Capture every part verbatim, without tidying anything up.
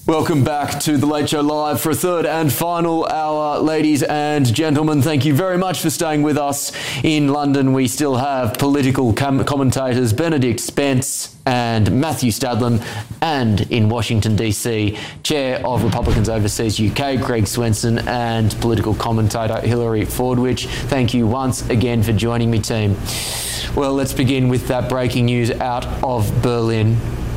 Welcome back to The Late Show Live for a third and final hour. Ladies and gentlemen, thank you very much for staying with us. In London, we still have political com- commentators Benedict Spence and Matthew Stadlen, and in Washington, D C, Chair of Republicans Overseas U K, Greg Swenson, and political commentator Hillary Fordwich. Thank you once again for joining me, team. Well, let's begin with that breaking news out of Berlin.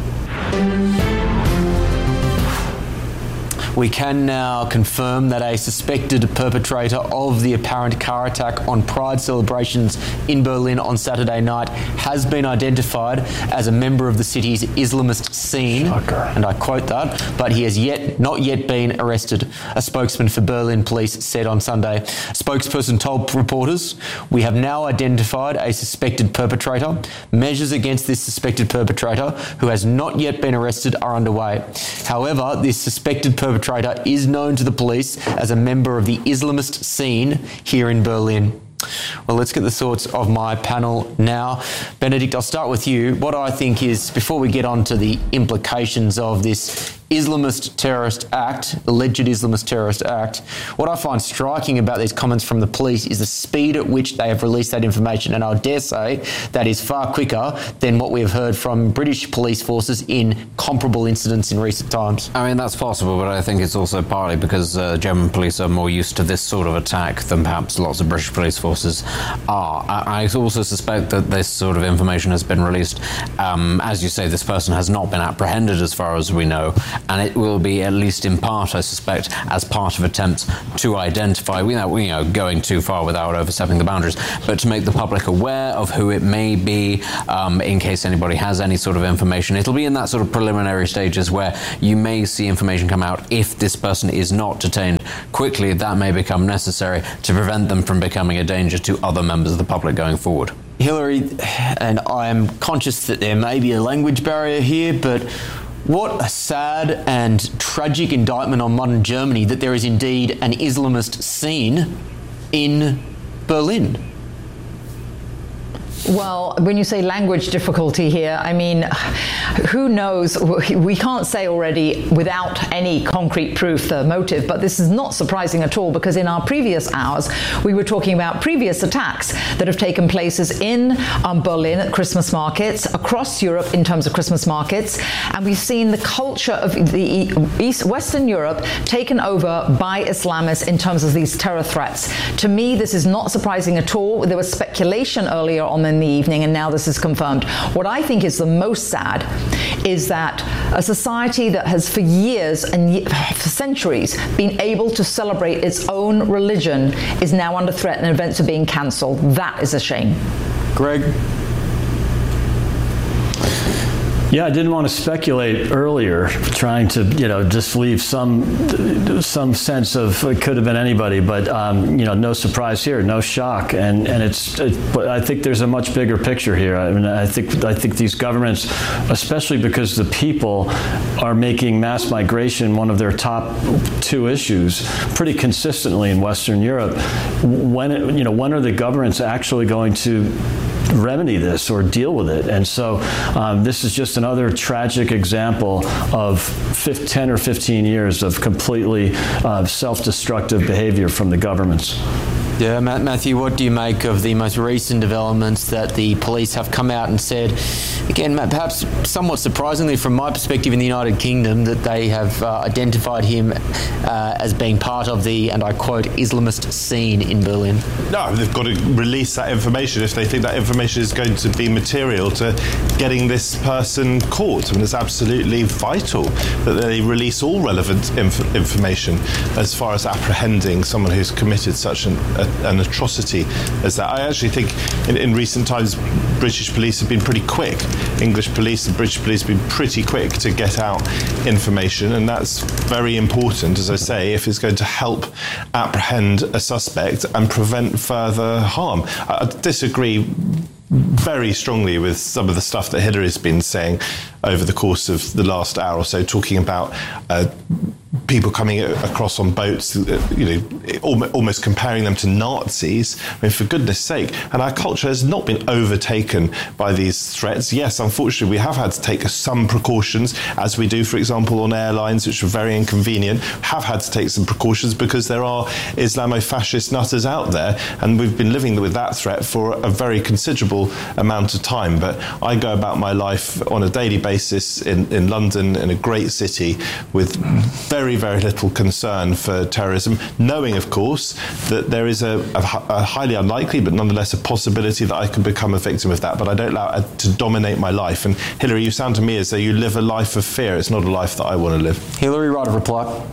We can now confirm that a suspected perpetrator of the apparent car attack on Pride celebrations in Berlin on Saturday night has been identified as a member of the city's Islamist scene, Shocker. and I quote that, but he has yet not yet been arrested, a spokesman for Berlin police said on Sunday. A spokesperson told reporters, "We have now identified a suspected perpetrator. Measures against this suspected perpetrator, who has not yet been arrested, are underway. However, this suspected perpetrator is known to the police as a member of the Islamist scene here in Berlin." Well, let's get the thoughts of my panel now. Benedict, I'll start with you. What I think is, before we get on to the implications of this Islamist terrorist act, alleged Islamist terrorist act, what I find striking about these comments from the police is the speed at which they have released that information. And I dare say that is far quicker than what we have heard from British police forces in comparable incidents in recent times. I mean, that's possible, but I think it's also partly because uh, German police are more used to this sort of attack than perhaps lots of British police forces are. I, I also suspect that this sort of information has been released. Um, as you say, this person has not been apprehended as far as we know, and it will be, at least in part, I suspect, as part of attempts to identify, without, you know, going too far without overstepping the boundaries, but to make the public aware of who it may be, um, in case anybody has any sort of information. It'll be in that sort of preliminary stages where you may see information come out. If this person is not detained quickly, that may become necessary to prevent them from becoming a danger to other members of the public going forward. Hillary, and I am conscious that there may be a language barrier here, but what a sad and tragic indictment on modern Germany that there is indeed an Islamist scene in Berlin. Well, when you say language difficulty here, I mean, who knows? We can't say already without any concrete proof the motive, but this is not surprising at all, because in our previous hours, we were talking about previous attacks that have taken places in um, Berlin at Christmas markets, across Europe in terms of Christmas markets, and we've seen the culture of the East Western Europe taken over by Islamists in terms of these terror threats. To me, this is not surprising at all. There was speculation earlier on in the evening, and now this is confirmed. What I think is the most sad is that a society that has for years and for centuries been able to celebrate its own religion is now under threat and events are being cancelled. That is a shame. Greg? Yeah, I didn't want to speculate earlier, trying to, you know, just leave some some sense of it could have been anybody, but um, you know, no surprise here, no shock, and and it's. It, but I think there's a much bigger picture here. I mean, I think I think these governments, especially because the people are making mass migration one of their top two issues pretty consistently in Western Europe. When it, you know, when are the governments actually going to remedy this or deal with it? And so um, this is just another tragic example of ten or fifteen years of completely uh, self-destructive behavior from the governments. Yeah, Matthew, what do you make of the most recent developments that the police have come out and said, again, perhaps somewhat surprisingly from my perspective in the United Kingdom, that they have uh, identified him uh, as being part of the, and I quote, Islamist scene in Berlin? No, they've got to release that information if they think that information is going to be material to getting this person caught. I mean, it's absolutely vital that they release all relevant inf- information as far as apprehending someone who's committed such an a, an atrocity as that. I actually think in, in recent times British police have been pretty quick. English police and British police have been pretty quick to get out information, and that's very important, as I say, if it's going to help apprehend a suspect and prevent further harm. I disagree very strongly with some of the stuff that Hillary's been saying over the course of the last hour or so, talking about uh, people coming across on boats, you know, almost comparing them to Nazis. I mean, for goodness sake. And our culture has not been overtaken by these threats. Yes, unfortunately, we have had to take some precautions, as we do, for example, on airlines, which are very inconvenient. Have had to take some precautions because there are Islamo-fascist nutters out there, and we've been living with that threat for a very considerable amount of time. But I go about my life on a daily basis in, in London, in a great city, with very, very little concern for terrorism, knowing, of course, that there is a, a, a highly unlikely, but nonetheless a possibility that I could become a victim of that. But I don't allow it to dominate my life. And Hilary, you sound to me as though you live a life of fear. It's not a life that I want to live. Hilary, right of reply.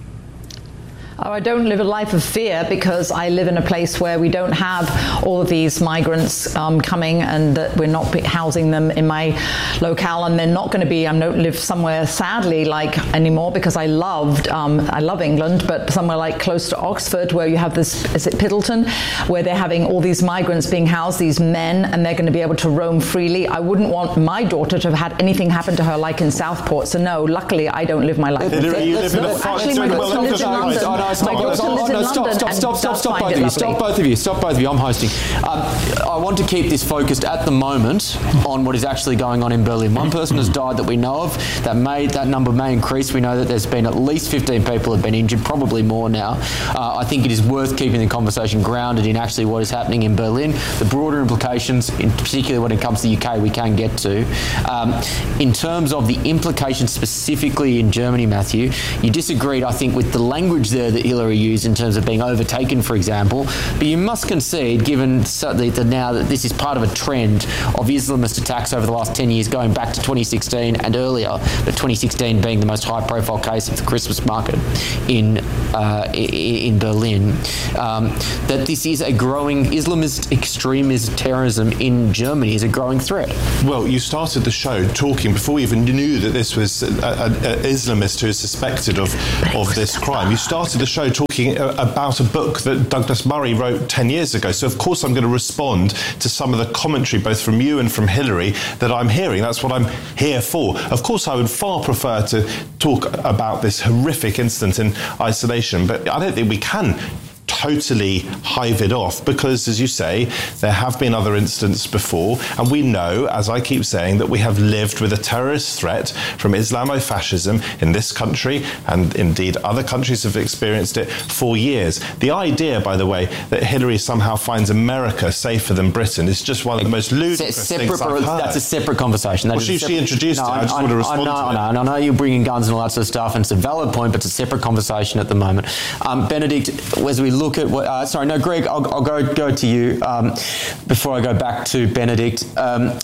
Oh, I don't live a life of fear because I live in a place where we don't have all of these migrants um, coming, and that we're not housing them in my locale, and they're not going to be. I don't live somewhere, sadly, like anymore, because I loved, um, I love England, but somewhere like close to Oxford, where you have this, is it Piddleton, where they're having all these migrants being housed, these men, and they're going to be able to roam freely. I wouldn't want my daughter to have had anything happen to her like in Southport. So no, luckily I don't live my life. Hilary, you live in a Actually, my daughter lives in London. Stop, My daughter lives in no, stop, London stop, and stop, stop, does stop, find both it of you. lovely. Stop, both of you. Stop, both of you. I'm hosting. Um, I want to keep this focused at the moment on what is actually going on in Berlin. One person has died that we know of. That may that number may increase. We know that there's been at least fifteen people have been injured, probably more now. Uh, I think it is worth keeping the conversation grounded in actually what is happening in Berlin. The broader implications, in particular when it comes to the U K, we can get to. Um, in terms of the implications specifically in Germany, Matthew, you disagreed, I think, with the language there that Hilary used in terms of being overtaken, for example, but you must concede, given that now that this is part of a trend of Islamist attacks over the last ten years, going back to twenty sixteen and earlier, but twenty sixteen being the most high-profile case of the Christmas market in uh, in Berlin, um, that this is a growing Islamist extremism, terrorism in Germany is a growing threat. Well, you started the show talking, before we even knew that this was an Islamist who is suspected of, of this crime, you started the show talking about a book that Douglas Murray wrote ten years ago. So, of course, I'm going to respond to some of the commentary, both from you and from Hilary, that I'm hearing. That's what I'm here for. Of course, I would far prefer to talk about this horrific incident in isolation, but I don't think we can totally hive it off, because, as you say, there have been other incidents before, and we know, as I keep saying, that we have lived with a terrorist threat from Islamofascism in this country, and indeed other countries have experienced it for years. The idea, by the way, that Hilary somehow finds America safer than Britain is just one of the most ludicrous separate, things I've heard. That's a separate conversation. That well, she, separate, she introduced no, it. I, I just I, want to respond I know, to it. I know, and I know you're bringing guns and all that sort of stuff, and it's a valid point, but it's a separate conversation at the moment. Um, Benedict, as we look at what, uh, sorry, no, Greg, I'll, I'll go go to you um, before I go back to Benedict. Um,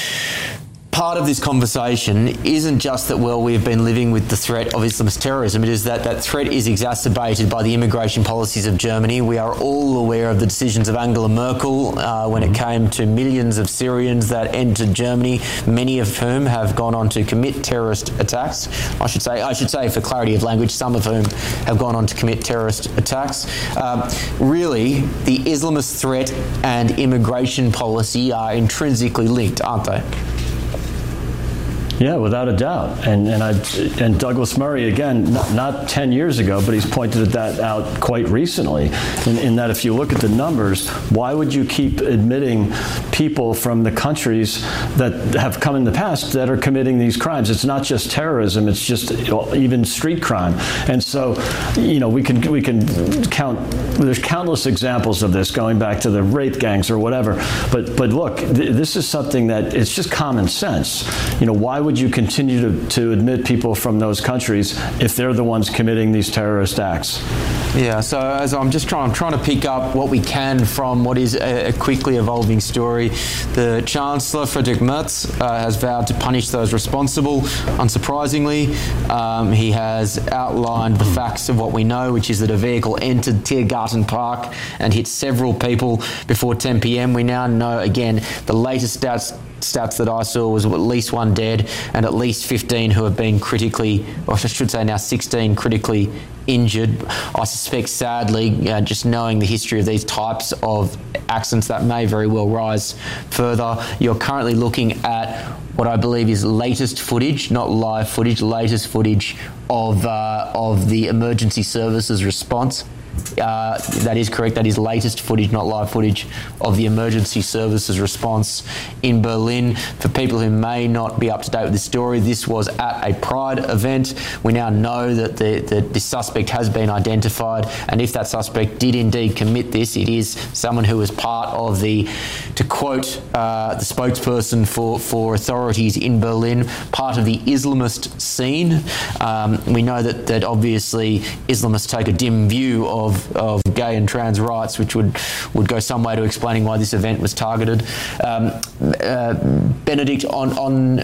Part of this conversation isn't just that, well, we've been living with the threat of Islamist terrorism. It is that that threat is exacerbated by the immigration policies of Germany. We are all aware of the decisions of Angela Merkel uh, when it came to millions of Syrians that entered Germany, many of whom have gone on to commit terrorist attacks. I should say, I should say, for clarity of language, some of whom have gone on to commit terrorist attacks. Um, really, the Islamist threat and immigration policy are intrinsically linked, aren't they? Yeah, without a doubt. And and I and Douglas Murray, again, not, not ten years ago, but he's pointed that out quite recently, in, in that if you look at the numbers, why would you keep admitting people from the countries that have come in the past that are committing these crimes? It's not just terrorism, it's just even street crime. And so, you know, we can we can count, there's countless examples of this going back to the rape gangs or whatever. But but look, th- this is something that it's just common sense. You know, why would you continue to, to admit people from those countries if they're the ones committing these terrorist acts? Yeah, so as I'm just trying, I'm trying to pick up what we can from what is a, a quickly evolving story. The Chancellor, Friedrich Merz, uh, has vowed to punish those responsible. Unsurprisingly, um, he has outlined the facts of what we know, which is that a vehicle entered Tiergarten Park and hit several people before ten p.m. We now know, again, the latest stats stats that I saw was at least one dead and at least fifteen who have been critically, or I should say now sixteen critically injured. I suspect, sadly, uh, just knowing the history of these types of accidents, that may very well rise further. You're currently looking at what I believe is latest footage, not live footage, latest footage of uh, of the emergency services response. Uh, that is correct. That is latest footage, not live footage, of the emergency services response in Berlin. For people who may not be up to date with this story, this was at a Pride event. We now know that the, the, the suspect has been identified, and if that suspect did indeed commit this, it is someone who was part of the, to quote uh, the spokesperson for, for authorities in Berlin, part of the Islamist scene. Um, we know that, that obviously Islamists take a dim view of Of, of gay and trans rights, which would, would go some way to explaining why this event was targeted. Um, uh, Benedict, on, on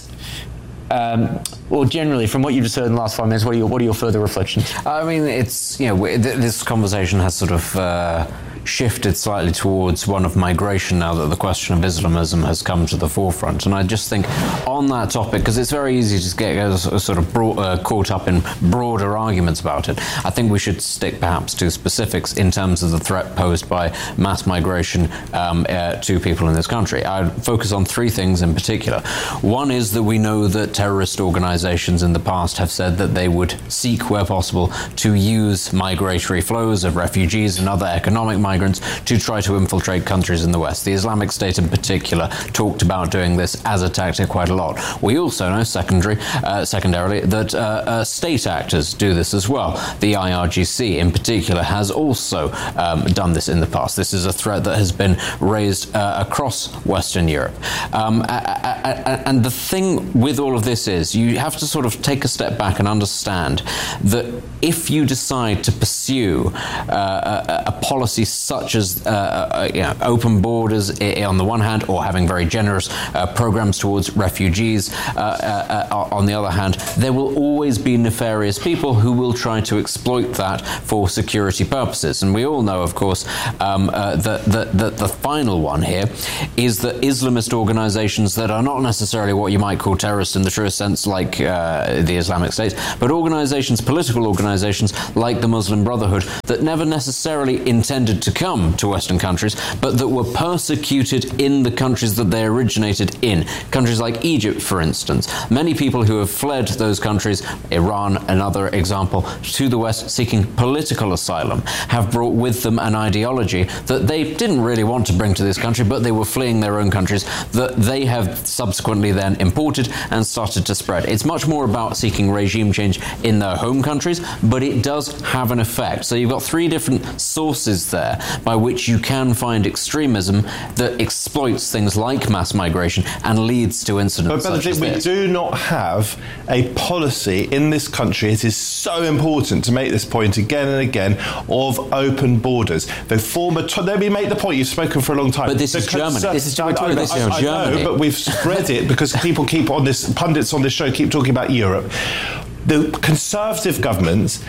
um, well, generally, from what you've just heard in the last five minutes, what are your, what are your further reflections? I mean, it's, you know, this conversation has sort of uh, shifted slightly towards one of migration now that the question of Islamism has come to the forefront. And I just think on that topic, because it's very easy to get uh, sort of broad, uh, caught up in broader arguments about it, I think we should stick perhaps to specifics in terms of the threat posed by mass migration um, uh, to people in this country. I'd focus on three things in particular. One is that we know that terrorist organizations in the past have said that they would seek, where possible, to use migratory flows of refugees and other economic migrants to try to infiltrate countries in the West. The Islamic State in particular talked about doing this as a tactic quite a lot. We also know, secondary, uh, secondarily, that uh, uh, state actors do this as well. The I R G C in particular has also um, done this in the past. This is a threat that has been raised uh, across Western Europe. Um, and the thing with all of this is you have to sort of take a step back and understand that if you decide to pursue uh, a, a policy such as uh, uh, you know, open borders on the one hand, or having very generous uh, programs towards refugees uh, uh, uh, on the other hand, there will always be nefarious people who will try to exploit that for security purposes. And we all know, of course, um, uh, that, that, that the final one here is that Islamist organizations that are not necessarily what you might call terrorists in the truest sense, like uh, the Islamic State, but organizations, political organizations like the Muslim Brotherhood, that never necessarily intended to come to Western countries, but that were persecuted in the countries that they originated in. Countries like Egypt, for instance. Many people who have fled those countries, Iran, another example, to the West seeking political asylum, have brought with them an ideology that they didn't really want to bring to this country, but they were fleeing their own countries, that they have subsequently then imported and started to spread. It's much more about seeking regime change in their home countries, but it does have an effect. So you've got three different sources there by which you can find extremism that exploits things like mass migration and leads to incidents but, but such as we this. do not have a policy in this country. It is so important to make this point again and again of open borders. The former, let me make the point. You've spoken for a long time. But this the is Germany. Conser- This is I, I, this is I, I Germany. know, but we've spread it because people keep on this. Pundits on this show keep talking about Europe. The Conservative governments,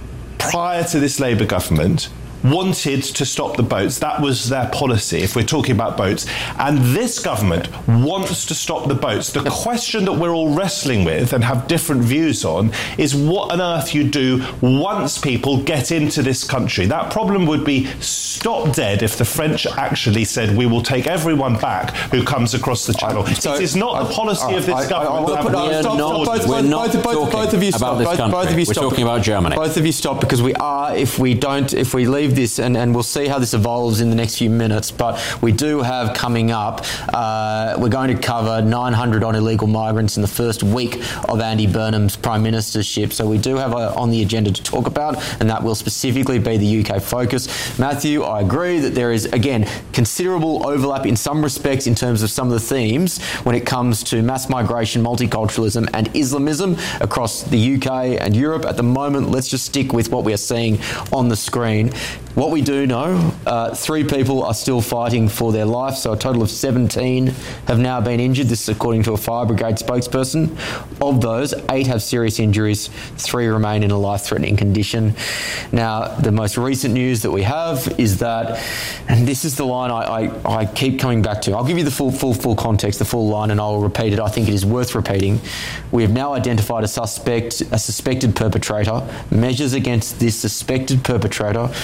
prior to this Labour government, wanted to stop the boats. That was their policy, if we're talking about boats. And this government wants to stop the boats. The question that we're all wrestling with and have different views on is what on earth you do once people get into this country. That problem would be stopped dead if the French actually said, we will take everyone back who comes across the channel. I, so, it is not I, the policy I, of this I, government. I, I, I, to have stop, no stop, both, we're both, not both, both, both of you about stop. this Both, country. both of you we're stop. talking about Germany. Both of you stop, because we are, if we don't, if we leave this, and, and we'll see how this evolves in the next few minutes, but we do have coming up, uh, we're going to cover nine hundred on illegal migrants in the first week of Andy Burnham's prime ministership. So we do have a, on the agenda to talk about, and that will specifically be the U K focus. Matthew, I agree that there is, again, considerable overlap in some respects in terms of some of the themes when it comes to mass migration, multiculturalism and Islamism across the U K and Europe. At the moment, let's just stick with what we are seeing on the screen. What we do know, uh, three people are still fighting for their life, so a total of seventeen have now been injured. This is according to a fire brigade spokesperson. Of those, eight have serious injuries, three remain in a life-threatening condition. Now, the most recent news that we have is that, and this is the line I, I, I keep coming back to. I'll give you the full, full, full context, the full line, and I'll repeat it. I think it is worth repeating. We have now identified a suspect, a suspected perpetrator. Measures against this suspected perpetrator, who is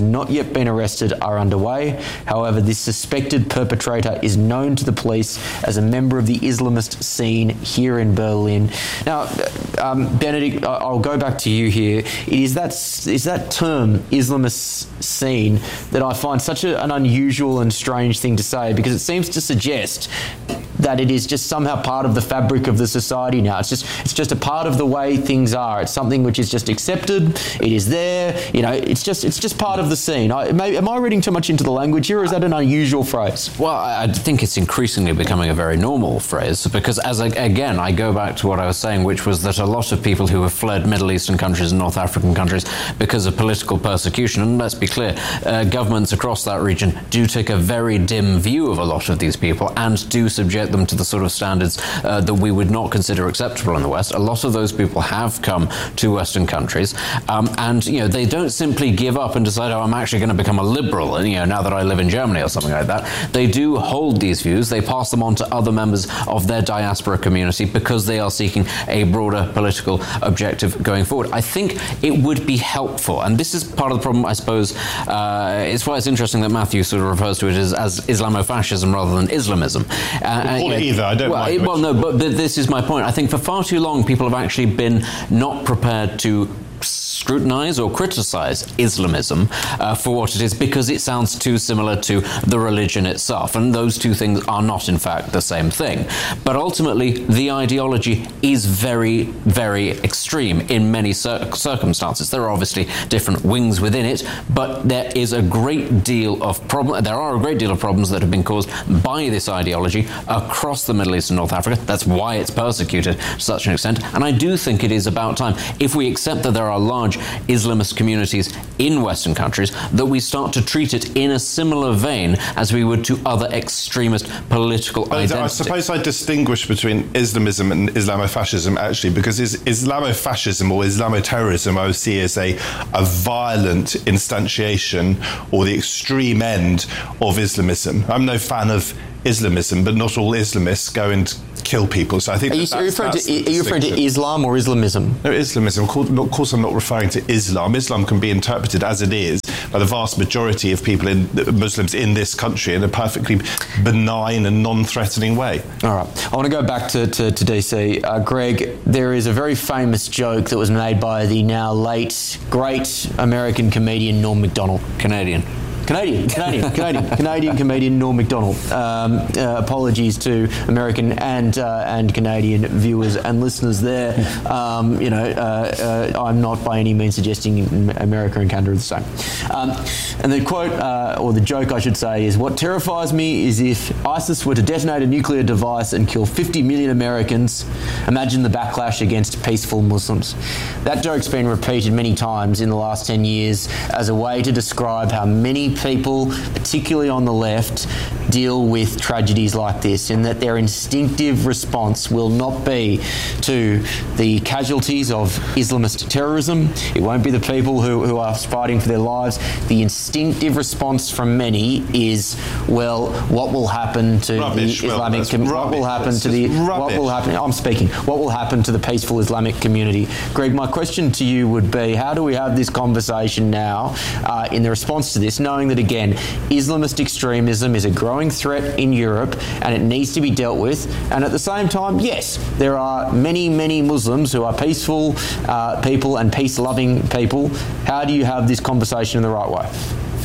not yet been arrested are underway. However, this suspected perpetrator is known to the police as a member of the Islamist scene here in Berlin. Now, um, Benedict, I'll go back to you here. It is that, is that term, Islamist scene, that I find such a, an unusual and strange thing to say, because it seems to suggest that it is just somehow part of the fabric of the society now. It's just it's just a part of the way things are. It's something which is just accepted. It is there. You know, it's just it's just part of the scene. I, may, am I reading too much into the language here, or is that an unusual phrase? Well, I think it's increasingly becoming a very normal phrase, because as I, again, I go back to what I was saying, which was that a lot of people who have fled Middle Eastern countries and North African countries because of political persecution, and let's be clear, uh, governments across that region do take a very dim view of a lot of these people and do subject them to the sort of standards uh, that we would not consider acceptable in the West. A lot of those people have come to Western countries, um, and you know they don't simply give up and decide, oh, I'm actually going to become a liberal, and you know now that I live in Germany or something like that. They do hold these views. They pass them on to other members of their diaspora community because they are seeking a broader political objective going forward. I think it would be helpful, and this is part of the problem, I suppose. Uh, it's why it's interesting that Matthew sort of refers to it as, as Islamofascism rather than Islamism. Uh, Call it either. I don't well, like well, no, but this is my point. I think for far too long, people have actually been not prepared to scrutinize or criticize Islamism uh, for what it is, because it sounds too similar to the religion itself, and those two things are not in fact the same thing. But ultimately the ideology is very, very extreme in many cir- circumstances. There are obviously different wings within it, but there is a great deal of problem there are a great deal of problems that have been caused by this ideology across the Middle East and North Africa. That's why it's persecuted to such an extent, and I do think it is about time, if we accept that there are large Islamist communities in Western countries, that we start to treat it in a similar vein as we would to other extremist political but identities. I suppose I distinguish between Islamism and Islamofascism, actually, because is, Islamofascism or Islamoterrorism I would see as a, a violent instantiation or the extreme end of Islamism. I'm no fan of Islamism, but not all Islamists go and kill people. So I think are you, that are you referring, to, are you referring to Islam or Islamism? No, Islamism. Of course, I'm not referring to Islam. Islam can be interpreted as it is by the vast majority of people, in Muslims in this country, in a perfectly benign and non-threatening way. All right. I want to go back to, to, to D C. Uh, Greg, there is a very famous joke that was made by the now late, great American comedian Norm Macdonald. Canadian. Canadian, Canadian, Canadian, Canadian comedian Norm Macdonald. Um, uh, apologies to American and uh, and Canadian viewers and listeners there. Um, you know, uh, uh, I'm not by any means suggesting America and Canada are the same. Um, and the quote, uh, or the joke I should say, is, "What terrifies me is if ISIS were to detonate a nuclear device and kill fifty million Americans, imagine the backlash against peaceful Muslims." That joke's been repeated many times in the last ten years as a way to describe how many people, particularly on the left, deal with tragedies like this, in that their instinctive response will not be to the casualties of Islamist terrorism. It won't be the people who, who are fighting for their lives. The instinctive response from many is, well, what will happen to rubbish. the Islamic well, community? What will happen that's to the rubbish. what will happen I'm speaking. What will happen to the peaceful Islamic community? Greg, my question to you would be, how do we have this conversation now uh, in the response to this, knowing that, again, Islamist extremism is a growing threat in Europe and it needs to be dealt with, and at the same time, yes, there are many, many Muslims who are peaceful uh, people and peace-loving people. How do you have this conversation in the right way?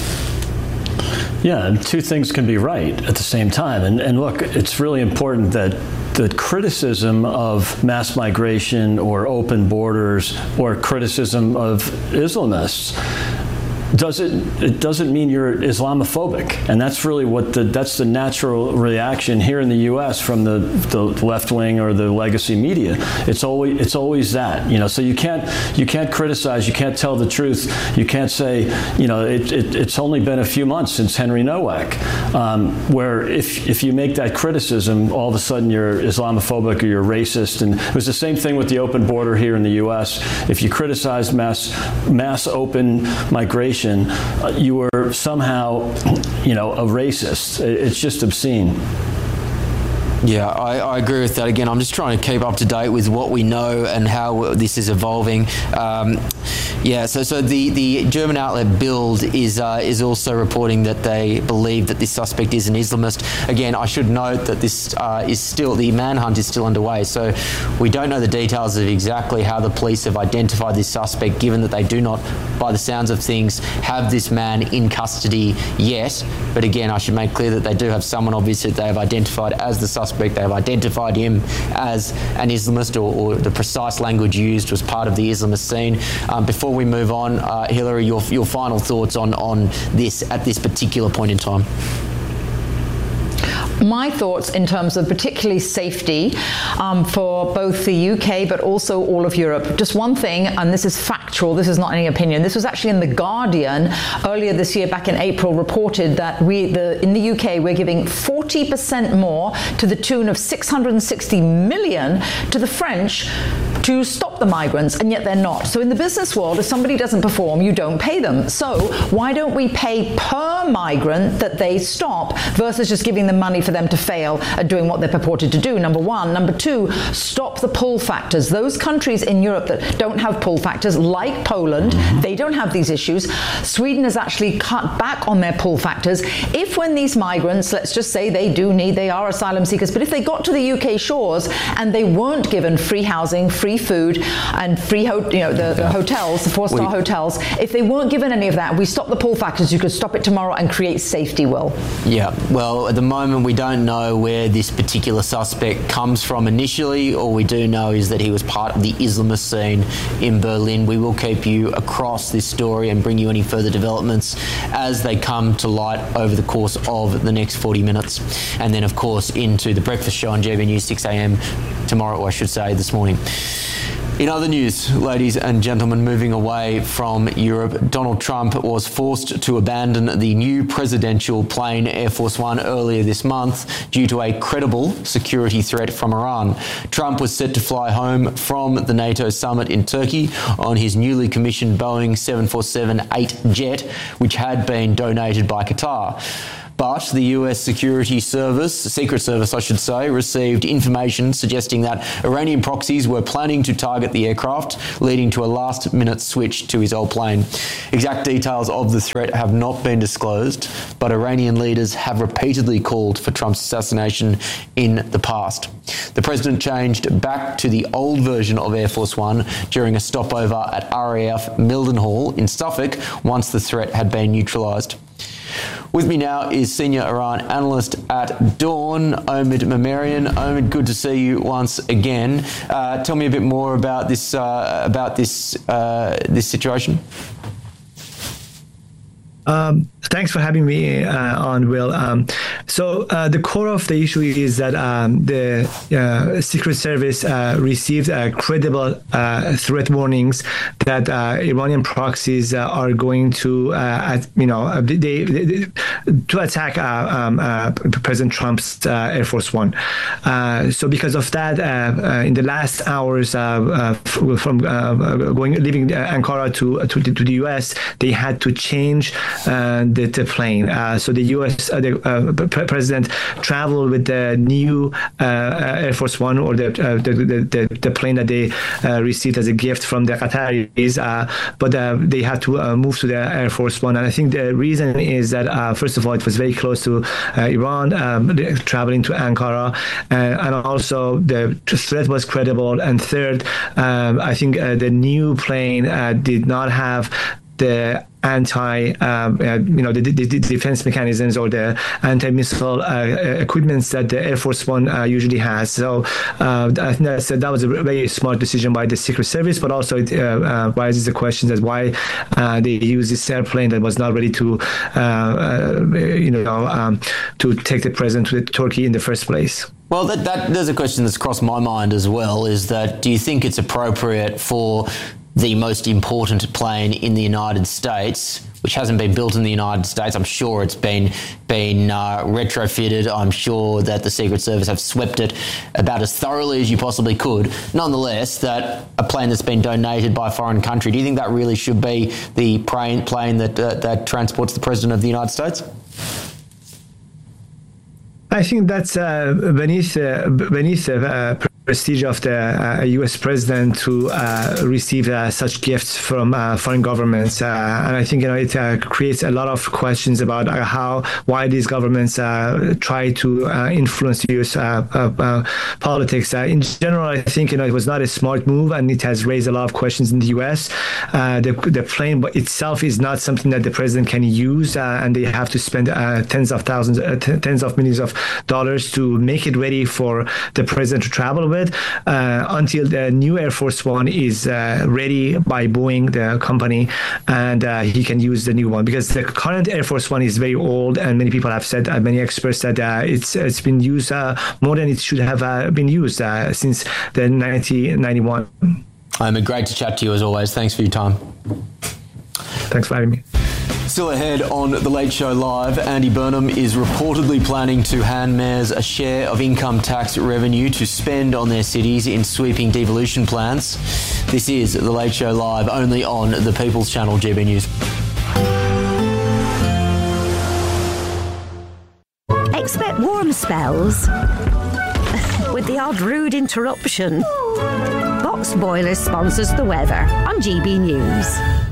Yeah, and two things can be right at the same time. And, and look, it's really important that the criticism of mass migration or open borders or criticism of Islamists doesn't it doesn't mean you're Islamophobic, and that's really what the that's the natural reaction here in the U S from the, the left wing or the legacy media. It's always it's always that, you know. So you can't you can't criticize, you can't tell the truth, you can't say, you know, it, it, it's only been a few months since Henry Nowak, um, where if if you make that criticism, all of a sudden you're Islamophobic or you're racist. And it was the same thing with the open border here in the U S. If you criticize mass mass open migration, Uh, you were somehow, you know, a racist. It's just obscene. Yeah, I, I agree with that. Again, I'm just trying to keep up to date with what we know and how this is evolving. Um, yeah, so so the, the German outlet Bild is uh, is also reporting that they believe that this suspect is an Islamist. Again, I should note that this uh, is still, the manhunt is still underway, so we don't know the details of exactly how the police have identified this suspect, given that they do not, by the sounds of things, have this man in custody yet. But again, I should make clear that they do have someone obviously that they have identified as the suspect. They have identified him as an Islamist, or, or the precise language used was part of the Islamist scene. Um, before we move on, uh, Hillary, your, your final thoughts on, on this at this particular point in time. My thoughts in terms of particularly safety um, for both the U K but also all of Europe. Just one thing, and this is factual, this is not any opinion. This was actually in The Guardian earlier this year, back in April, reported that we, the, in the U K, we're giving forty percent more, to the tune of six hundred sixty million, to the French to stop the migrants, and yet they're not. So in the business world, if somebody doesn't perform, you don't pay them. So why don't we pay per migrant that they stop versus just giving them money for them to fail at doing what they're purported to do, number one. Number two, stop the pull factors. Those countries in Europe that don't have pull factors, like Poland, they don't have these issues. Sweden has actually cut back on their pull factors. If when these migrants, let's just say they do need, they are asylum seekers, but if they got to the U K shores and they weren't given free housing, free food, and free, ho- you know, the, the hotels, the four-star we, hotels, if they weren't given any of that, we stop the pull factors, you could stop it tomorrow and create safety, Will. Yeah, well, at the moment we don't know where this particular suspect comes from initially. All we do know is that he was part of the Islamist scene in Berlin. We will keep you across this story and bring you any further developments as they come to light over the course of the next forty minutes. And then, of course, into the breakfast show on G B News six a m tomorrow, or I should say this morning. In other news, ladies and gentlemen, moving away from Europe, Donald Trump was forced to abandon the new presidential plane Air Force One earlier this month due to a credible security threat from Iran. Trump was set to fly home from the NATO summit in Turkey on his newly commissioned Boeing seven forty-seven eight jet, which had been donated by Qatar. But the U S Security Service, Secret Service I should say, received information suggesting that Iranian proxies were planning to target the aircraft, leading to a last-minute switch to his old plane. Exact details of the threat have not been disclosed, but Iranian leaders have repeatedly called for Trump's assassination in the past. The president changed back to the old version of Air Force One during a stopover at R A F Mildenhall in Suffolk once the threat had been neutralised. With me now is senior Iran analyst at Dawn, Omid Memarian. Omid, good to see you once again. Uh, tell me a bit more about this uh, about this uh, this situation. Um, thanks for having me uh, on, Will. Um, so uh, the core of the issue is that um, the uh, Secret Service uh, received uh, credible uh, threat warnings that uh, Iranian proxies uh, are going to, uh, at, you know, they, they, to attack uh, um, uh, President Trump's uh, Air Force One. Uh, so because of that, uh, uh, in the last hours uh, uh, from uh, going leaving Ankara to, to to the U S, they had to change Uh, the, the plane. Uh, so the U S uh, the uh, president traveled with the new uh, Air Force One, or the, uh, the, the the plane that they uh, received as a gift from the Qataris. Uh, but uh, they had to uh, move to the Air Force One, and I think the reason is that uh, first of all, it was very close to uh, Iran, um, traveling to Ankara, uh, and also the threat was credible. And third, um, I think uh, the new plane uh, did not have the anti, um, uh, you know, the, the, the defense mechanisms or the anti-missile uh, equipments that the Air Force One uh, usually has. So uh, I think that's, that was a very smart decision by the Secret Service, but also it uh, uh, raises the question as why uh, they used this airplane that was not ready to, uh, uh, you know, um, to take the president to Turkey in the first place. Well, that, that there's a question that's crossed my mind as well, is that do you think it's appropriate for the most important plane in the United States, which hasn't been built in the United States? I'm sure it's been been uh, retrofitted. I'm sure that the Secret Service have swept it about as thoroughly as you possibly could. Nonetheless, that a plane that's been donated by a foreign country, do you think that really should be the plane, plane that uh, that transports the President of the United States? I think that's uh, beneath uh, beneath the uh, prestige of the uh, U S president to uh, receive uh, such gifts from uh, foreign governments, uh, and I think you know it uh, creates a lot of questions about uh, how why these governments uh, try to uh, influence U S uh, uh, uh, politics. Uh, in general, I think you know it was not a smart move, and it has raised a lot of questions in the U S. Uh, the the plane itself is not something that the president can use, uh, and they have to spend uh, tens of thousands, uh, t- tens of millions of dollars to make it ready for the president to travel with uh, until the new Air Force One is uh, ready by Boeing, the company, and uh, he can use the new one, because the current Air Force One is very old, and many people have said, uh, many experts said uh, it's it's been used uh, more than it should have uh, been used uh, since the nineteen ninety-one. Um, great to chat to you as always. Thanks for your time. Thanks for having me. Still ahead on The Late Show Live, Andy Burnham is reportedly planning to hand mayors a share of income tax revenue to spend on their cities in sweeping devolution plans. This is The Late Show Live, only on the People's Channel, G B News. Expect warm spells with the odd rude interruption. Box Boilers sponsors the weather on G B News.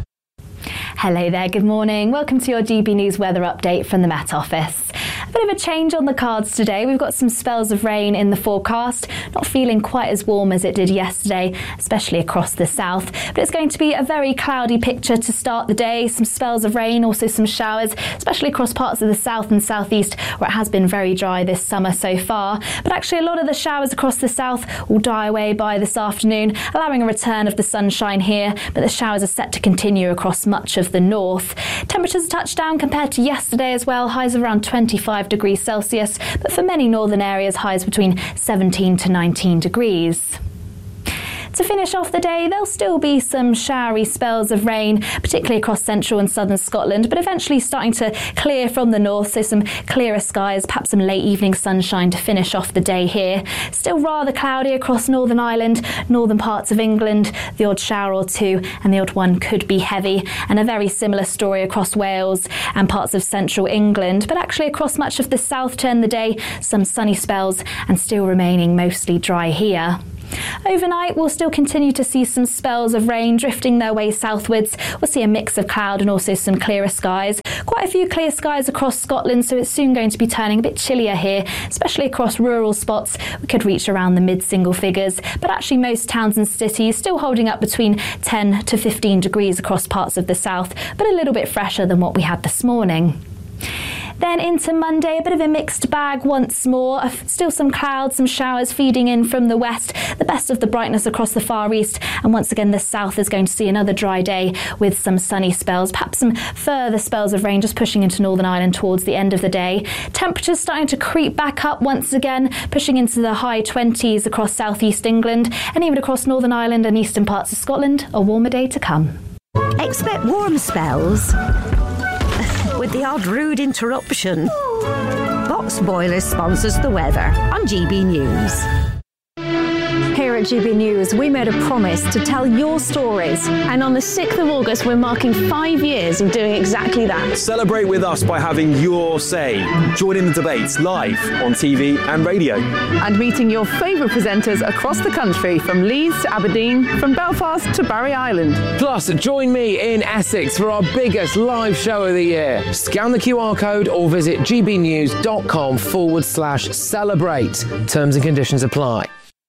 Hello there, good morning. Welcome to your G B News weather update from the Met Office. A bit of a change on the cards today. We've got some spells of rain in the forecast. Not feeling quite as warm as it did yesterday, especially across the south. But it's going to be a very cloudy picture to start the day. Some spells of rain, also some showers, especially across parts of the south and southeast where it has been very dry this summer so far. But actually a lot of the showers across the south will die away by this afternoon, allowing a return of the sunshine here. But the showers are set to continue across much of the north. Temperatures touched down compared to yesterday as well. Highs of around twenty-five degrees Celsius, but for many northern areas, highs between seventeen to nineteen degrees. To finish off the day, there'll still be some showery spells of rain, particularly across central and southern Scotland, but eventually starting to clear from the north, so some clearer skies, perhaps some late evening sunshine to finish off the day here. Still rather cloudy across Northern Ireland, northern parts of England, the odd shower or two, and the odd one could be heavy, and a very similar story across Wales and parts of central England, but actually across much of the south turn the day, some sunny spells and still remaining mostly dry here. Overnight, we'll still continue to see some spells of rain drifting their way southwards. We'll see a mix of cloud and also some clearer skies. Quite a few clear skies across Scotland, so it's soon going to be turning a bit chillier here, especially across rural spots. We could reach around the mid-single figures, but actually most towns and cities still holding up between ten to fifteen degrees across parts of the south, but a little bit fresher than what we had this morning. Then into Monday, a bit of a mixed bag once more. Still some clouds, some showers feeding in from the west, the best of the brightness across the far east. And once again, the south is going to see another dry day with some sunny spells, perhaps some further spells of rain just pushing into Northern Ireland towards the end of the day. Temperatures starting to creep back up once again, pushing into the high twenties across southeast England and even across Northern Ireland and eastern parts of Scotland. A warmer day to come. Expect warm spells with the odd rude interruption. Box Boilers sponsors the weather on G B News. Here at G B News, we made a promise to tell your stories. And on the sixth of August, we're marking five years of doing exactly that. Celebrate with us by having your say. Join in the debates live on T V and radio. And meeting your favourite presenters across the country, from Leeds to Aberdeen, from Belfast to Barry Island. Plus, join me in Essex for our biggest live show of the year. Scan the Q R code or visit gbnews.com forward slash celebrate. Terms and conditions apply.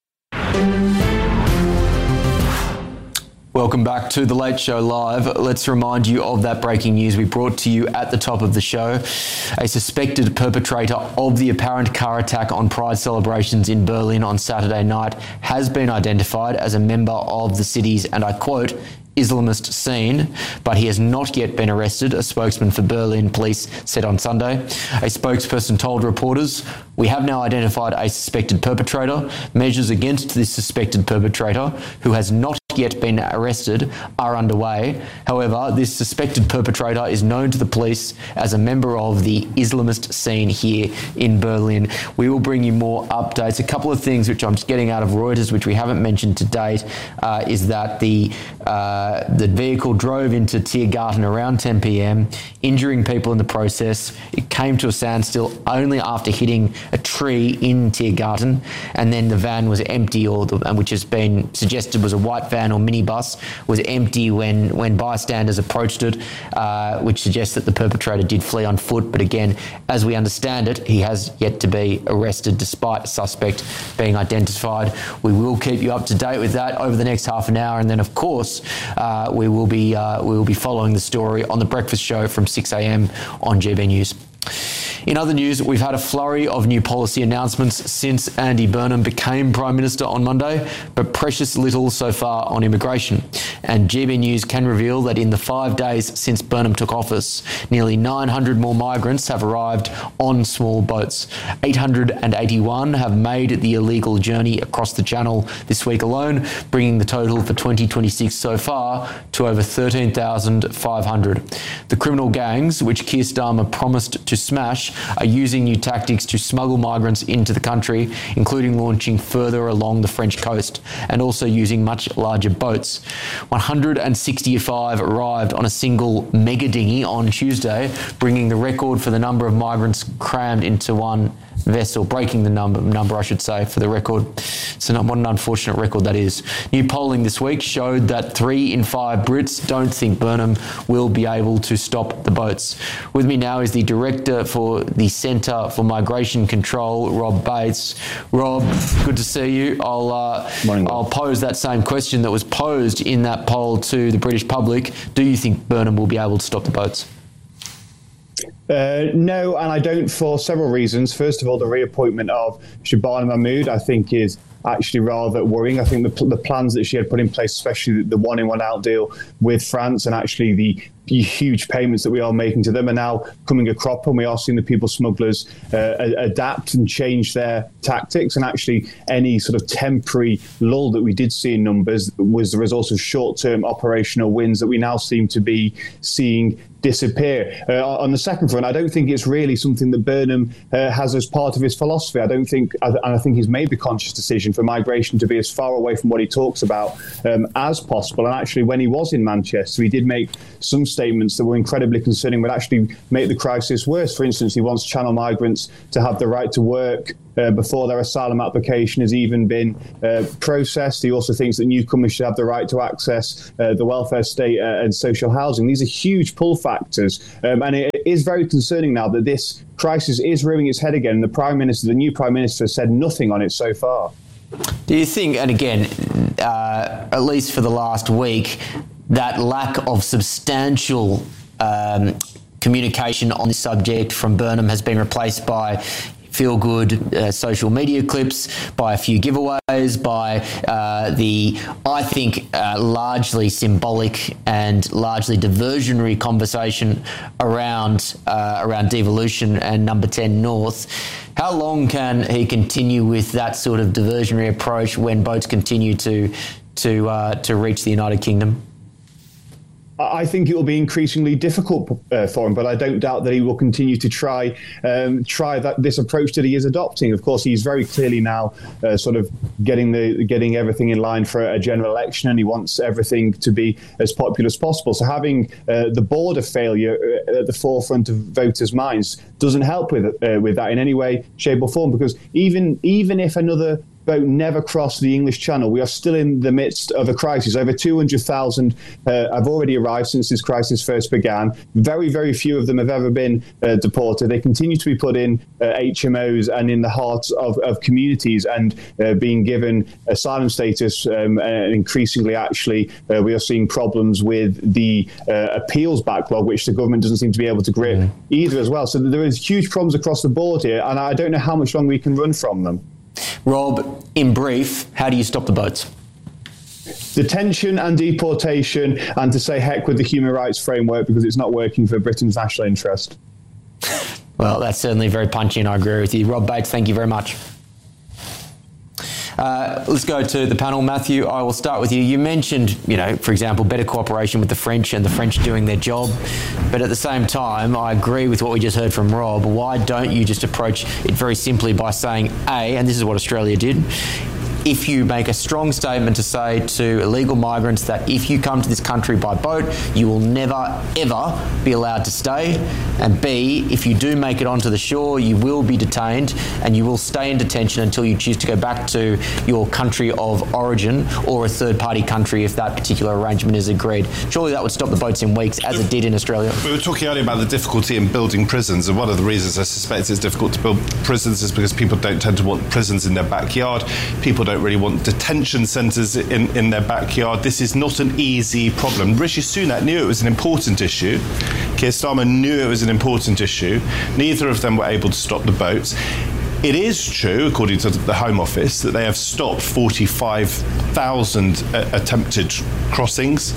Welcome back to The Late Show Live. Let's remind you of that breaking news we brought to you at the top of the show. A suspected perpetrator of the apparent car attack on Pride celebrations in Berlin on Saturday night has been identified as a member of the city's, and I quote, Islamist scene, but he has not yet been arrested, a spokesman for Berlin police said on Sunday. A spokesperson told reporters, "We have now identified a suspected perpetrator. Measures against this suspected perpetrator, who has not yet been arrested, are underway. However, this suspected perpetrator is known to the police as a member of the Islamist scene here in Berlin." We will bring you more updates. A couple of things which I'm just getting out of Reuters, which we haven't mentioned to date, uh, is that the uh, the vehicle drove into Tiergarten around ten p.m, injuring people in the process. It came to a standstill only after hitting a tree in Tiergarten, and then the van was empty, or the, which has been suggested was a white van or minibus, was empty when, when bystanders approached it, uh, which suggests that the perpetrator did flee on foot. But again, as we understand it, he has yet to be arrested despite a suspect being identified. We will keep you up to date with that over the next half an hour, and then of course uh, we will be uh, we will be following the story on the Breakfast Show from six a m on G B News. In other news, we've had a flurry of new policy announcements since Andy Burnham became Prime Minister on Monday, but precious little so far on immigration. And G B News can reveal that in the five days since Burnham took office, nearly nine hundred more migrants have arrived on small boats. eight hundred eighty-one have made the illegal journey across the Channel this week alone, bringing the total for twenty twenty-six so far to over thirteen thousand five hundred. The criminal gangs, which Keir Starmer promised to smash, are using new tactics to smuggle migrants into the country, including launching further along the French coast and also using much larger boats. one hundred sixty-five arrived on a single mega dinghy on Tuesday, bringing the record for the number of migrants crammed into one vessel, breaking the number, number I should say, for the record. So what an unfortunate record that is. New polling this week showed that three in five Brits don't think Burnham will be able to stop the boats. With me now is the Director for the Centre for Migration Control, Rob Bates. Rob, good to see you. I'll, uh, I'll pose that same question that was posed in that poll to the British public. Do you think Burnham will be able to stop the boats? Uh, no, and I don't, for several reasons. First of all, the reappointment of Shabana Mahmood, I think, is actually rather worrying. I think the, the plans that she had put in place, especially the one in, one out deal with France, and actually the huge payments that we are making to them, are now coming a crop, and we are seeing the people smugglers uh, adapt and change their tactics. And actually, any sort of temporary lull that we did see in numbers was the result of short-term operational wins that we now seem to be seeing disappear. Uh, on the second front, I don't think it's really something that Burnham uh, has as part of his philosophy. I don't think, and I think he's made the conscious decision for migration to be as far away from what he talks about um, as possible. And actually, when he was in Manchester, he did make some statements that were incredibly concerning, would actually make the crisis worse. For instance, he wants Channel migrants to have the right to work Uh, before their asylum application has even been uh, processed. He also thinks that newcomers should have the right to access uh, the welfare state uh, and social housing. These are huge pull factors, um, and it is very concerning now that this crisis is rearing its head again. The Prime Minister, the new Prime Minister, has said nothing on it so far. Do you think, and again, uh, at least for the last week, that lack of substantial um, communication on this subject from Burnham has been replaced by feel-good uh, social media clips, by a few giveaways, by uh, the, I think, uh, largely symbolic and largely diversionary conversation around uh, around devolution and Number ten North? How long can he continue with that sort of diversionary approach when boats continue to to uh, to reach the United Kingdom? I think it will be increasingly difficult uh, for him, but I don't doubt that he will continue to try um, try that this approach that he is adopting. Of course, he's very clearly now uh, sort of getting the getting everything in line for a general election, and he wants everything to be as popular as possible. So having uh, the border failure at the forefront of voters' minds doesn't help with uh, with that in any way, shape, or form. Because even even if another boat never crossed the English Channel, we are still in the midst of a crisis. Over two hundred thousand uh, have already arrived since this crisis first began. Very, very few of them have ever been uh, deported. They continue to be put in uh, H M Os and in the hearts of, of communities and uh, being given asylum status. Um, and increasingly, actually, uh, we are seeing problems with the uh, appeals backlog, which the government doesn't seem to be able to grip mm. either as well. So there is huge problems across the board here, and I don't know how much longer we can run from them. Rob, in brief, how do you stop the boats? Detention and deportation, and to say heck with the human rights framework because it's not working for Britain's national interest. Well, that's certainly very punchy, and I agree with you. Rob Bates, thank you very much. Uh, let's go to the panel. Matthew, I will start with you. You mentioned, you know, for example, better cooperation with the French and the French doing their job. But at the same time, I agree with what we just heard from Rob. Why don't you just approach it very simply by saying, A, and this is what Australia did, if you make a strong statement to say to illegal migrants that if you come to this country by boat, you will never, ever be allowed to stay, and B, if you do make it onto the shore, you will be detained and you will stay in detention until you choose to go back to your country of origin or a third-party country if that particular arrangement is agreed. Surely that would stop the boats in weeks, as it did in Australia. We were talking earlier about the difficulty in building prisons, and one of the reasons I suspect it's difficult to build prisons is because people don't tend to want prisons in their backyard. People don't really want detention centres in, in their backyard. This is not an easy problem. Rishi Sunak knew it was an important issue. Keir Starmer knew it was an important issue. Neither of them were able to stop the boats. It is true, according to the Home Office, that they have stopped forty-five thousand uh, attempted crossings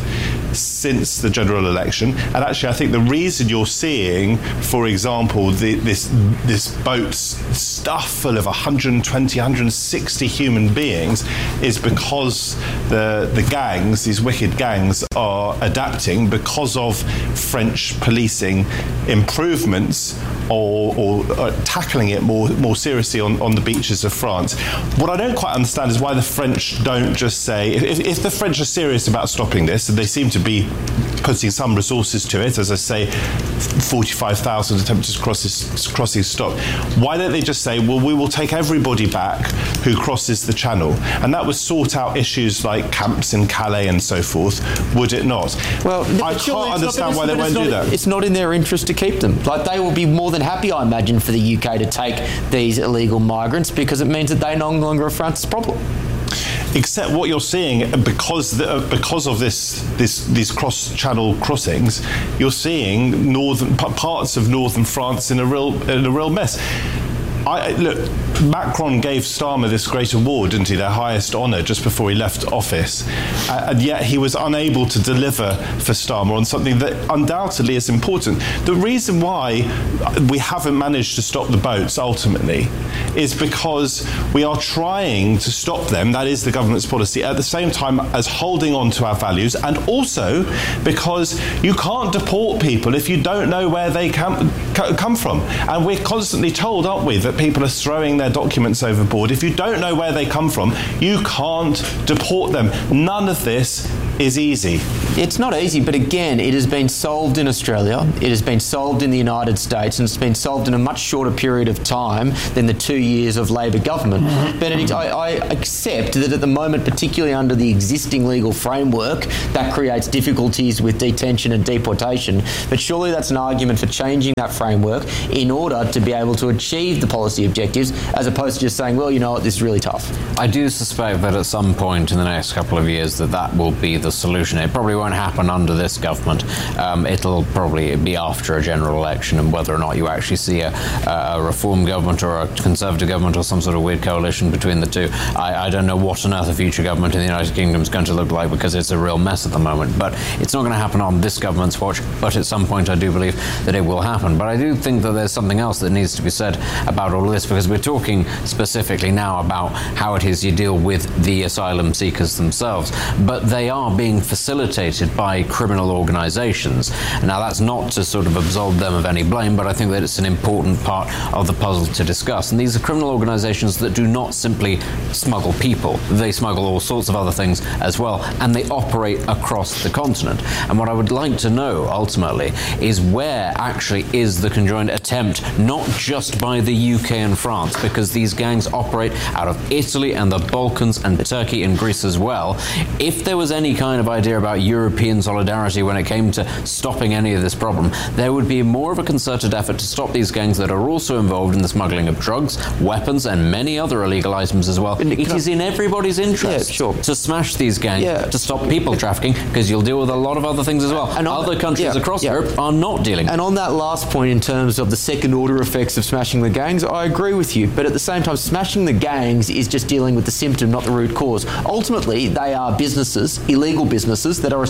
since the general election. And actually, I think the reason you're seeing, for example, the, this this boat stuffed full of one hundred twenty, one hundred sixty human beings is because the the gangs, these wicked gangs, are adapting because of French policing improvements or, or uh, tackling it more more seriously on, on the beaches of France. What I don't quite understand is why the French don't just say, if, if the French are serious about stopping this, and they seem to be putting some resources to it, as I say, forty-five thousand attempted crosses, crossings stopped, why don't they just say, well, we will take everybody back who crosses the channel? And that would sort out issues like camps in Calais and so forth, would it not? Well, I can't understand why they won't not, do that. It's not in their interest to keep them. Like, they will be more than happy, I imagine, for the U K to take these illegal migrants because it means that they no longer are France's problem. Except what you're seeing, because the, because of this, this these cross-channel crossings, you're seeing northern parts of northern France in a real in a real mess. I, look, Macron gave Starmer this great award, didn't he, their highest honour, just before he left office, uh, and yet he was unable to deliver for Starmer on something that undoubtedly is important. The reason why we haven't managed to stop the boats ultimately is because we are trying to stop them, that is the government's policy, at the same time as holding on to our values, and also because you can't deport people if you don't know where they come, come from. And we're constantly told, aren't we, that people are throwing their documents overboard. If you don't know where they come from, you can't deport them. None of this is easy. It's not easy, but again, it has been solved in Australia, it has been solved in the United States, and it's been solved in a much shorter period of time than the two years of Labor government. Benedict, I, I accept that at the moment, particularly under the existing legal framework, that creates difficulties with detention and deportation, but surely that's an argument for changing that framework in order to be able to achieve the policy objectives, as opposed to just saying, well, you know what, this is really tough. I do suspect that at some point in the next couple of years that that will be the solution. It probably won't happen under this government. Um, it'll probably be after a general election, and whether or not you actually see a, a reform government or a Conservative government or some sort of weird coalition between the two. I, I don't know what on earth a future government in the United Kingdom is going to look like, because it's a real mess at the moment. But it's not going to happen on this government's watch, but at some point I do believe that it will happen. But I do think that there's something else that needs to be said about all of this, because we're talking specifically now about how it is you deal with the asylum seekers themselves, but they are being facilitated by criminal organisations. Now, that's not to sort of absolve them of any blame, but I think that it's an important part of the puzzle to discuss. And these are criminal organisations that do not simply smuggle people, they smuggle all sorts of other things as well, and they operate across the continent. And what I would like to know, ultimately, is where actually is the conjoined attempt, not just by the U K and France, because these gangs operate out of Italy and the Balkans and Turkey and Greece as well. If there was any kind of idea about European solidarity when it came to stopping any of this problem, there would be more of a concerted effort to stop these gangs that are also involved in the smuggling of drugs, weapons, and many other illegal items as well. It is in everybody's interest yeah, sure. to smash these gangs, yeah. to stop people trafficking, because you'll deal with a lot of other things as well. And other the, countries yeah, across yeah. Europe are not dealing. And on that last point, in terms of the second order effects of smashing the gangs, I agree with you. But at the same time, smashing the gangs is just dealing with the symptom, not the root cause. Ultimately, they are businesses, illegal businesses, that are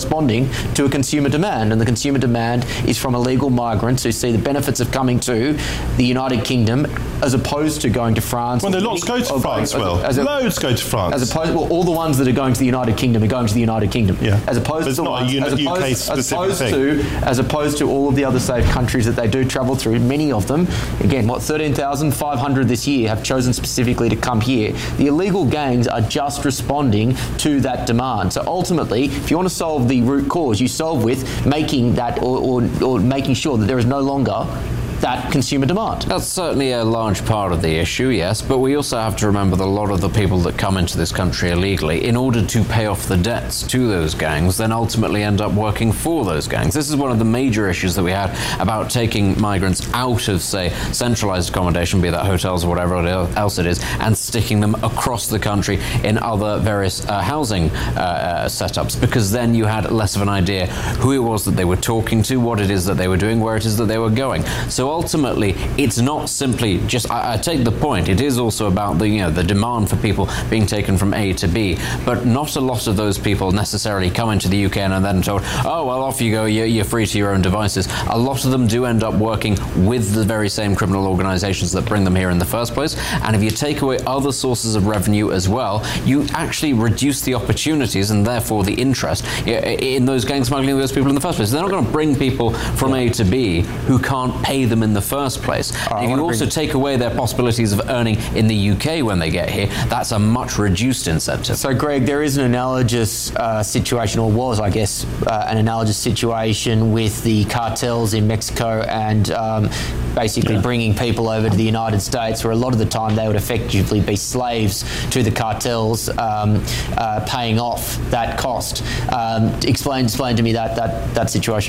corresponding to a consumer demand, and the consumer demand is from illegal migrants who see the benefits of coming to the United Kingdom as opposed to going to France. Well, there lots go to France, Will. As a, loads go to France. As opposed, well, all the ones that are going to the United Kingdom are going to the United Kingdom. Yeah. As opposed but it's to not ones, a uni- as opposed, U K-specific as opposed thing. to as opposed to all of the other safe countries that they do travel through. Many of them, again, what thirteen thousand five hundred this year have chosen specifically to come here. The illegal gangs are just responding to that demand. So ultimately, if you want to solve the root cause, you solve with making that or, or, or making sure that there is no longer that consumer demand. That's certainly a large part of the issue, yes, but we also have to remember that a lot of the people that come into this country illegally, in order to pay off the debts to those gangs, then ultimately end up working for those gangs. This is one of the major issues that we had about taking migrants out of, say, centralised accommodation, be that hotels or whatever else it is, and sticking them across the country in other various uh, housing uh, uh, setups, because then you had less of an idea who it was that they were talking to, what it is that they were doing, where it is that they were going. So ultimately, it's not simply just, I, I take the point, it is also about the, you know, the demand for people being taken from A to B, but not a lot of those people necessarily come into the U K and are then told, oh, well, off you go, you're, you're free to your own devices. A lot of them do end up working with the very same criminal organisations that bring them here in the first place, and if you take away other sources of revenue as well, you actually reduce the opportunities and therefore the interest in those gang smuggling those people in the first place. They're not going to bring people from A to B who can't pay them in the first place. Oh, if you also bring... take away their possibilities of earning in the U K when they get here, that's a much reduced incentive. So, Greg, there is an analogous uh, situation, or was, I guess, uh, an analogous situation with the cartels in Mexico and um, basically yeah. bringing people over to the United States, where a lot of the time they would effectively be slaves to the cartels, um, uh, paying off that cost. Um, explain, explain to me that that that situation.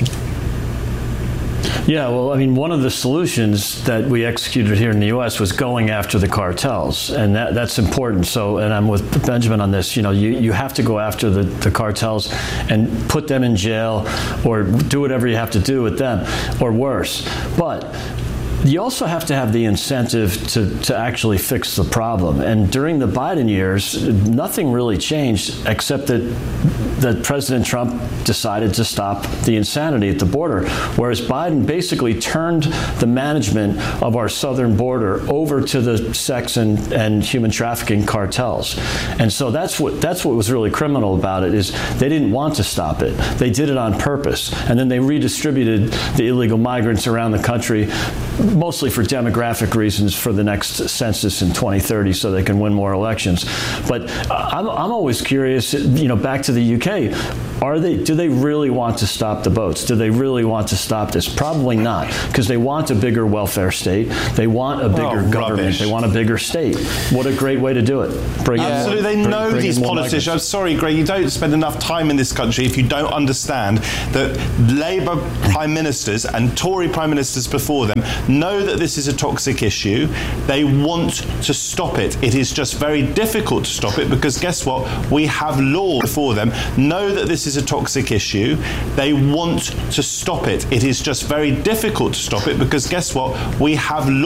Yeah, well, I mean, one of the solutions that we executed here in the U S was going after the cartels, and that, that's important. So, and I'm with Benjamin on this, you know, you, you have to go after the, the cartels and put them in jail or do whatever you have to do with them, or worse. But you also have to have the incentive to, to actually fix the problem. And during the Biden years, nothing really changed except that that President Trump decided to stop the insanity at the border, whereas Biden basically turned the management of our southern border over to the sex and, and human trafficking cartels. And so that's what that's what was really criminal about it, is they didn't want to stop it. They did it on purpose. And then they redistributed the illegal migrants around the country, mostly for demographic reasons, for the next census in twenty thirty, so they can win more elections. But I'm, I'm always curious, you know, back to the U K, are they, do they really want to stop the boats? Do they really want to stop this? Probably not, because they want a bigger welfare state. They want a bigger oh, government. Rubbish. They want a bigger state. What a great way to do it. Bring Absolutely. They more, know bring, these bring politicians. I'm sorry, Greg, you don't spend enough time in this country if you don't understand that Labour prime ministers and Tory prime ministers before them know that this is a toxic issue. They want to stop it. It is just very difficult to stop it, because guess what? We have laws before them. Know that this is a toxic issue. They want to stop it. It is just very difficult to stop it, because guess what? We have laws